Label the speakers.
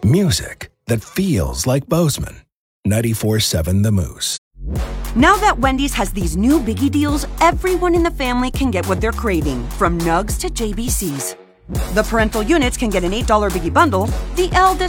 Speaker 1: Music that feels like Bozeman. 94.7 The Moose.
Speaker 2: Now that Wendy's has these new Biggie deals, everyone in the family can get what they're craving, from Nugs to JBCs. The parental units can get an $8 Biggie bundle. The eldest